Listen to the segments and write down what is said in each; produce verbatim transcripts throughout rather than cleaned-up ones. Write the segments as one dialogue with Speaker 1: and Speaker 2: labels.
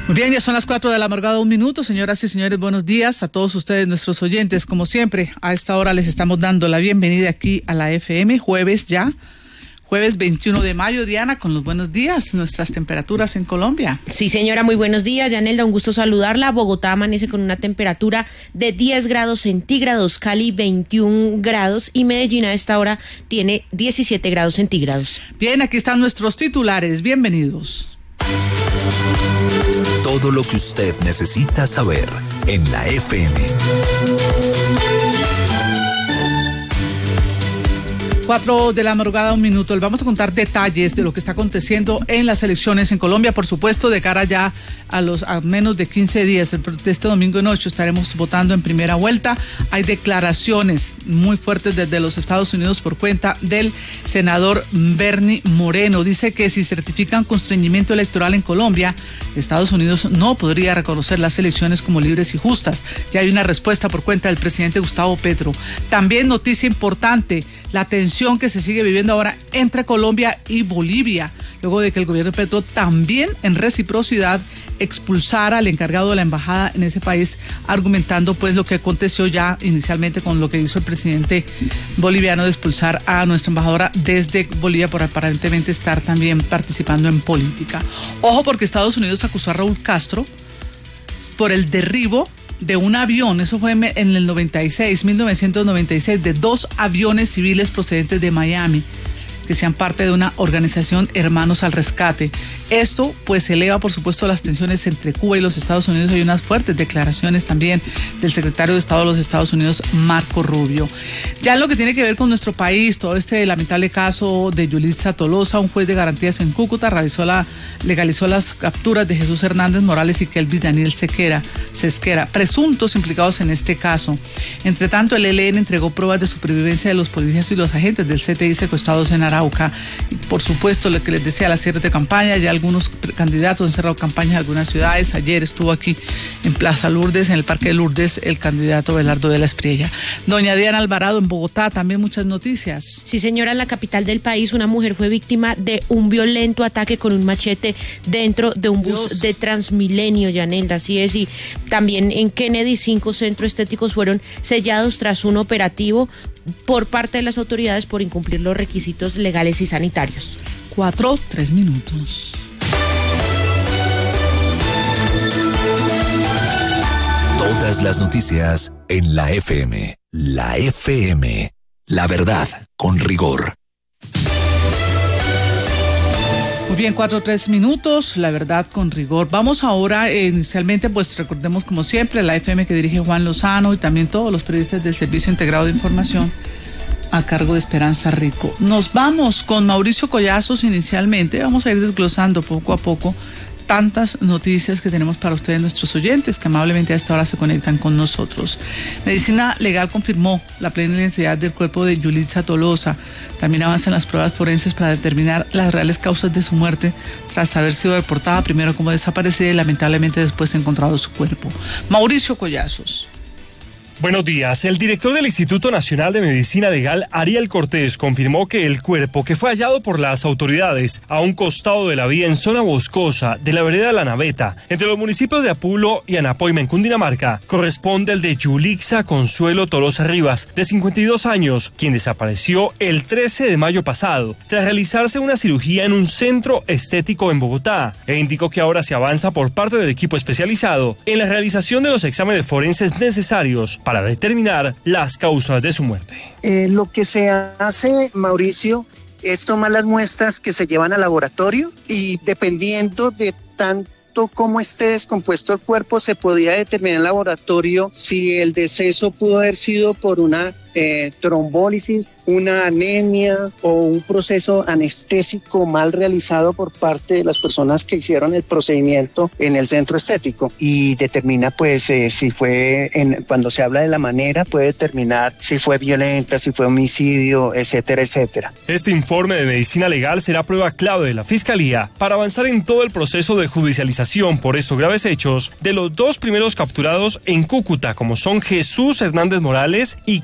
Speaker 1: Muy bien, ya son las cuatro de la madrugada, un minuto. Señoras y señores, buenos días a todos ustedes, nuestros oyentes. Como siempre, a esta hora les estamos dando la bienvenida aquí a la F M, jueves ya, jueves veintiuno de mayo. Diana, con los buenos días, nuestras temperaturas en Colombia.
Speaker 2: Sí, señora, muy buenos días. Yanelda, un gusto saludarla. Bogotá amanece con una temperatura de diez grados centígrados, Cali veintiún grados y Medellín a esta hora tiene diecisiete grados centígrados.
Speaker 1: Bien, aquí están nuestros titulares. Bienvenidos.
Speaker 3: Todo lo que usted necesita saber en la F M.
Speaker 1: Cuatro de la madrugada, un minuto. Les vamos a contar detalles de lo que está aconteciendo en las elecciones en Colombia. Por supuesto, de cara ya a los a menos de quince días de este domingo en ocho estaremos votando en primera vuelta. Hay declaraciones muy fuertes desde los Estados Unidos por cuenta del senador Bernie Moreno. Dice que si certifican constreñimiento electoral en Colombia, Estados Unidos no podría reconocer las elecciones como libres y justas. Ya hay una respuesta por cuenta del presidente Gustavo Petro. También noticia importante, la tensión que se sigue viviendo ahora entre Colombia y Bolivia, luego de que el gobierno de Petro también en reciprocidad expulsara al encargado de la embajada en ese país, argumentando pues lo que aconteció ya inicialmente con lo que hizo el presidente boliviano de expulsar a nuestra embajadora desde Bolivia por aparentemente estar también participando en política. Ojo, porque Estados Unidos acusó a Raúl Castro por el derribo de un avión, eso fue en el noventa y seis, mil novecientos noventa y seis, de dos aviones civiles procedentes de Miami, que sean parte de una organización Hermanos al Rescate. Esto pues eleva por supuesto las tensiones entre Cuba y los Estados Unidos. Hay unas fuertes declaraciones también del secretario de Estado de los Estados Unidos, Marco Rubio. Ya en lo que tiene que ver con nuestro país, todo este lamentable caso de Yulitza Tolosa, un juez de garantías en Cúcuta realizó la, legalizó las capturas de Jesús Hernández Morales y Kelvis Daniel Sequera, Sesquera, presuntos implicados en este caso. Entre tanto, el E L N entregó pruebas de supervivencia de los policías y los agentes del C T I secuestrados en Arauca. Y por supuesto, lo que les decía, la cierre de campaña, ya algunos candidatos han cerrado campañas en algunas ciudades. Ayer estuvo aquí en Plaza Lourdes, en el Parque de Lourdes, el candidato Belardo de la Espriella. Doña Diana Alvarado, en Bogotá, también muchas noticias.
Speaker 2: Sí, señora, en la capital del país, una mujer fue víctima de un violento ataque con un machete dentro de un bus Dios. de Transmilenio, Yanelda, así es, y también en Kennedy, cinco centros estéticos fueron sellados tras un operativo por parte de las autoridades por incumplir los requisitos legales y sanitarios.
Speaker 1: Cuatro, tres minutos.
Speaker 3: Todas las noticias en la F M. La F M. La verdad con rigor.
Speaker 1: Muy bien, cuatro, tres minutos, la verdad con rigor. Vamos ahora, eh, inicialmente, pues recordemos como siempre, la F M que dirige Juan Lozano y también todos los periodistas del Servicio Integrado de Información a cargo de Esperanza Rico. Nos vamos con Mauricio Collazos inicialmente, vamos a ir desglosando poco a poco tantas noticias que tenemos para ustedes, nuestros oyentes, que amablemente a esta hora se conectan con nosotros. Medicina Legal confirmó la plena identidad del cuerpo de Yulitza Tolosa. También avanzan las pruebas forenses para determinar las reales causas de su muerte tras haber sido reportada primero como desaparecida y lamentablemente después encontrado su cuerpo. Mauricio Collazos.
Speaker 4: Buenos días. El director del Instituto Nacional de Medicina Legal, Ariel Cortés, confirmó que el cuerpo que fue hallado por las autoridades a un costado de la vía en zona boscosa de la vereda La Naveta, entre los municipios de Apulo y Anapoima, en Cundinamarca, corresponde al de Yulixa Consuelo Tolosa Rivas, de cincuenta y dos años, quien desapareció el trece de mayo pasado, tras realizarse una cirugía en un centro estético en Bogotá, e indicó que ahora se avanza por parte del equipo especializado en la realización de los exámenes forenses necesarios para determinar las causas de su muerte.
Speaker 5: Eh, lo que se hace, Mauricio, es tomar las muestras que se llevan al laboratorio y dependiendo de tanto cómo esté descompuesto el cuerpo, se podría determinar en el laboratorio si el deceso pudo haber sido por una eh, trombólisis, una anemia o un proceso anestésico mal realizado por parte de las personas que hicieron el procedimiento en el centro estético, y determina pues eh, si fue, en, cuando se habla de la manera, puede determinar si fue violenta, si fue homicidio, etcétera, etcétera.
Speaker 4: Este informe de medicina legal será prueba clave de la Fiscalía para avanzar en todo el proceso de judicialización por estos graves hechos de los dos primeros capturados en Cúcuta, como son Jesús Hernández Morales y Kelvis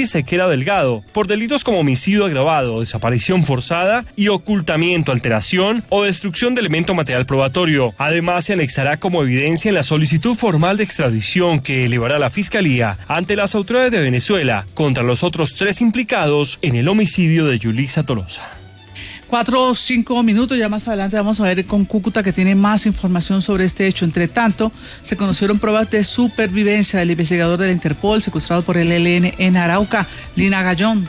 Speaker 4: Sequera Delgado por delitos como homicidio agravado, desaparición forzada y ocultamiento, alteración o destrucción de elemento material probatorio. Además, se anexará como evidencia en la solicitud formal de extradición que elevará la Fiscalía ante las autoridades de Venezuela contra los otros tres implicados en el homicidio de Yulisa Tolosa.
Speaker 1: Cuatro o cinco minutos, ya más adelante vamos a ver con Cúcuta, que tiene más información sobre este hecho. Entre tanto, se conocieron pruebas de supervivencia del investigador de la Interpol secuestrado por el E L N en Arauca. Lina Gallón.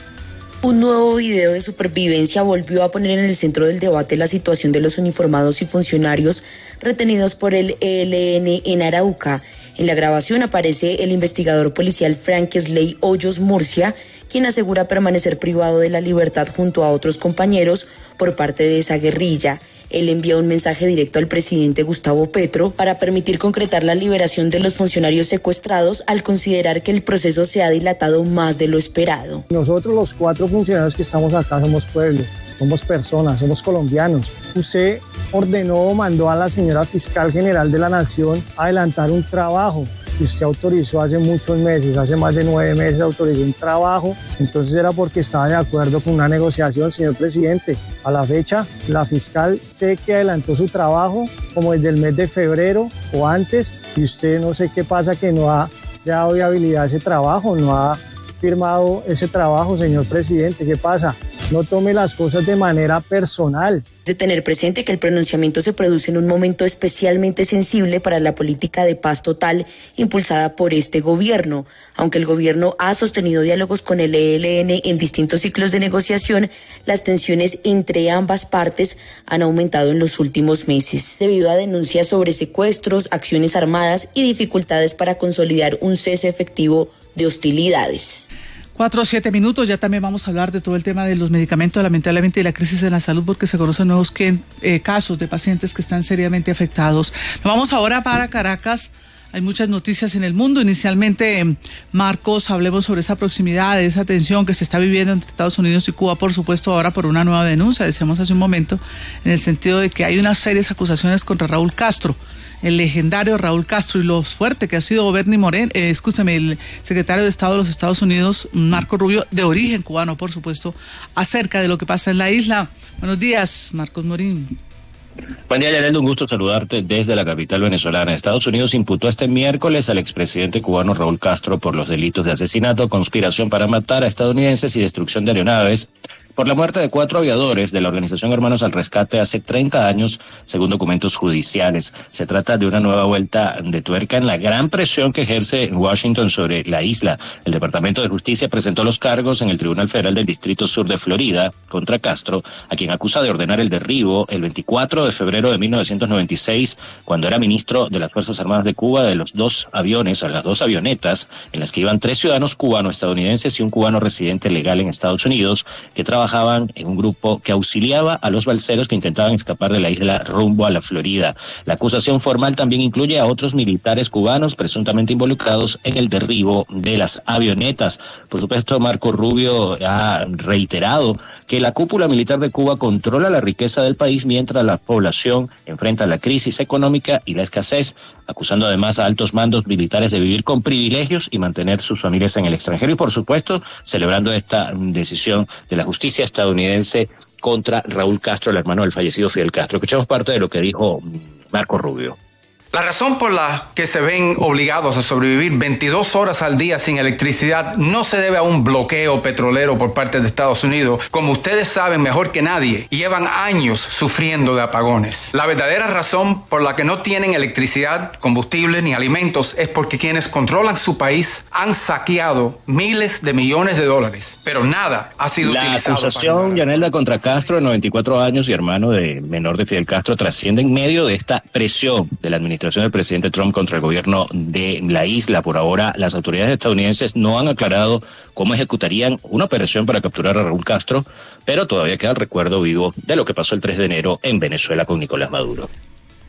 Speaker 6: Un nuevo video de supervivencia volvió a poner en el centro del debate la situación de los uniformados y funcionarios retenidos por el E L N en Arauca. En la grabación aparece el investigador policial Frank Slay Hoyos Murcia, quien asegura permanecer privado de la libertad junto a otros compañeros por parte de esa guerrilla. Él envía un mensaje directo al presidente Gustavo Petro para permitir concretar la liberación de los funcionarios secuestrados, al considerar que el proceso se ha dilatado más de lo esperado.
Speaker 7: Nosotros, los cuatro funcionarios que estamos acá, somos pueblo, somos personas, somos colombianos. Usted ordenó o mandó a la señora fiscal general de la Nación a adelantar un trabajo que usted autorizó hace muchos meses, hace más de nueve meses autorizó un trabajo, entonces era porque estaba de acuerdo con una negociación, señor presidente. A la fecha, la fiscal sé que adelantó su trabajo como desde el mes de febrero o antes, y usted no sé qué pasa que no ha dado viabilidad a ese trabajo, no ha firmado ese trabajo, señor presidente. ¿Qué pasa? No tome las cosas de manera personal.
Speaker 6: De tener presente que el pronunciamiento se produce en un momento especialmente sensible para la política de paz total impulsada por este gobierno. Aunque el gobierno ha sostenido diálogos con el E L N en distintos ciclos de negociación, las tensiones entre ambas partes han aumentado en los últimos meses, debido a denuncias sobre secuestros, acciones armadas y dificultades para consolidar un cese efectivo de hostilidades.
Speaker 1: Cuatro o siete minutos, ya también vamos a hablar de todo el tema de los medicamentos, lamentablemente, y la crisis en la salud, porque se conocen nuevos que, eh, casos de pacientes que están seriamente afectados. Nos vamos ahora para Caracas. Hay muchas noticias en el mundo. Inicialmente, Marcos, hablemos sobre esa proximidad, de esa tensión que se está viviendo entre Estados Unidos y Cuba, por supuesto, ahora por una nueva denuncia, decíamos hace un momento, en el sentido de que hay unas serias acusaciones contra Raúl Castro, el legendario Raúl Castro, y lo fuerte que ha sido Bernie Moreno, eh, escúcheme, el secretario de Estado de los Estados Unidos, Marco Rubio, de origen cubano, por supuesto, acerca de lo que pasa en la isla. Buenos días, Marcos Morín.
Speaker 8: Buen día, Yanel, un gusto saludarte desde la capital venezolana. Estados Unidos imputó este miércoles al expresidente cubano Raúl Castro por los delitos de asesinato, conspiración para matar a estadounidenses y destrucción de aeronaves, por la muerte de cuatro aviadores de la organización Hermanos al Rescate hace treinta años, según documentos judiciales. Se trata de una nueva vuelta de tuerca en la gran presión que ejerce Washington sobre la isla. El Departamento de Justicia presentó los cargos en el Tribunal Federal del Distrito Sur de Florida contra Castro, a quien acusa de ordenar el derribo el veinticuatro de febrero de mil novecientos noventa y seis, cuando era ministro de las Fuerzas Armadas de Cuba, de los dos aviones, o las dos avionetas, en las que iban tres ciudadanos cubano-estadounidenses y un cubano residente legal en Estados Unidos, que trabajaban en un grupo que auxiliaba a los balseros que intentaban escapar de la isla rumbo a la Florida. La acusación formal también incluye a otros militares cubanos presuntamente involucrados en el derribo de las avionetas. Por supuesto, Marco Rubio ha reiterado que la cúpula militar de Cuba controla la riqueza del país mientras la población enfrenta la crisis económica y la escasez, acusando además a altos mandos militares de vivir con privilegios y mantener sus familias en el extranjero, y por supuesto celebrando esta decisión de la justicia estadounidense contra Raúl Castro, el hermano del fallecido Fidel Castro. Escuchamos parte de lo que dijo Marco Rubio.
Speaker 9: La razón por la que se ven obligados a sobrevivir veintidós horas al día sin electricidad no se debe a un bloqueo petrolero por parte de Estados Unidos. Como ustedes saben mejor que nadie, llevan años sufriendo de apagones. La verdadera razón por la que no tienen electricidad, combustible ni alimentos es porque quienes controlan su país han saqueado miles de millones de dólares, pero nada ha sido
Speaker 8: la
Speaker 9: utilizado.
Speaker 8: La acusación, Yanelda, contra Castro, de noventa y cuatro años y hermano de menor de Fidel Castro, trasciende en medio de esta presión de la administración del presidente Trump contra el gobierno de la isla. Por ahora, las autoridades estadounidenses no han aclarado cómo ejecutarían una operación para capturar a Raúl Castro, pero todavía queda el recuerdo vivo de lo que pasó el tres de enero en Venezuela con Nicolás Maduro.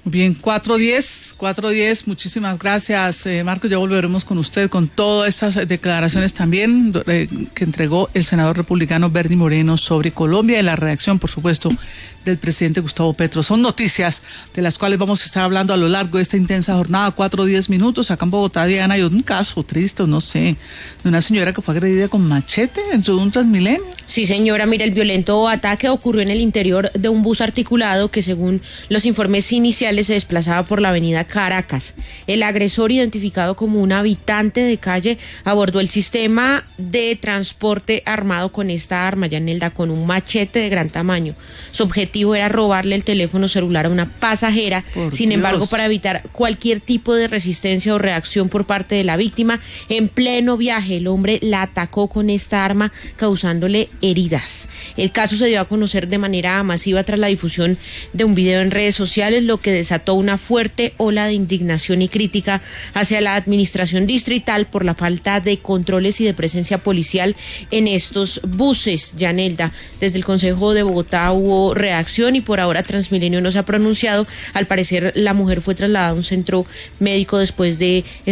Speaker 1: Bien, cuatro diez, cuatro diez, muchísimas gracias, eh, Marcos. Ya volveremos con usted con todas estas declaraciones también eh, que entregó el senador republicano Bernie Moreno sobre Colombia y la reacción, por supuesto, del presidente Gustavo Petro. Son noticias de las cuales vamos a estar hablando a lo largo de esta intensa jornada, cuatro o diez minutos. Acá en Bogotá, Diana, hay un caso triste, o no sé, de una señora que fue agredida con machete dentro de un Transmilenio.
Speaker 2: Sí, señora, mira, el violento ataque ocurrió en el interior de un bus articulado que, según los informes iniciales, se desplazaba por la avenida Caracas. El agresor, identificado como un habitante de calle, abordó el sistema de transporte armado con esta arma, Yanelda, con un machete de gran tamaño. Su objetivo era robarle el teléfono celular a una pasajera.
Speaker 1: Por
Speaker 2: Sin
Speaker 1: Dios.
Speaker 2: embargo, para evitar cualquier tipo de resistencia o reacción por parte de la víctima, en pleno viaje el hombre la atacó con esta arma, causándole heridas. El caso se dio a conocer de manera masiva tras la difusión de un video en redes sociales, lo que desató una fuerte ola de indignación y crítica hacia la administración distrital por la falta de controles y de presencia policial en estos buses. Yanelda, desde el Consejo de Bogotá hubo reacción y por ahora Transmilenio no se ha pronunciado. Al parecer, la mujer fue trasladada a un centro médico después de